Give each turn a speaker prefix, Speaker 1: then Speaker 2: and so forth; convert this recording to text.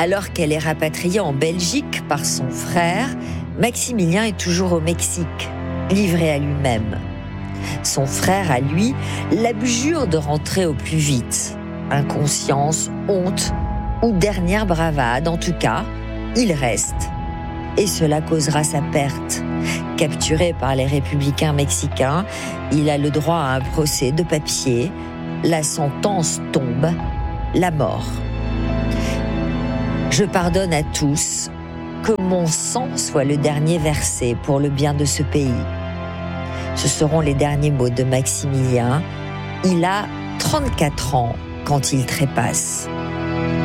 Speaker 1: Alors qu'elle est rapatriée en Belgique par son frère, Maximilien est toujours au Mexique, livré à lui-même. Son frère, à lui, l'abjure de rentrer au plus vite. Inconscience, honte ou dernière bravade, en tout cas, il reste. Et cela causera sa perte. Capturé par les républicains mexicains, il a le droit à un procès de papier. La sentence tombe, la mort. Je pardonne à tous, que mon sang soit le dernier versé pour le bien de ce pays. Ce seront les derniers mots de Maximilien. Il a 34 ans quand il trépasse.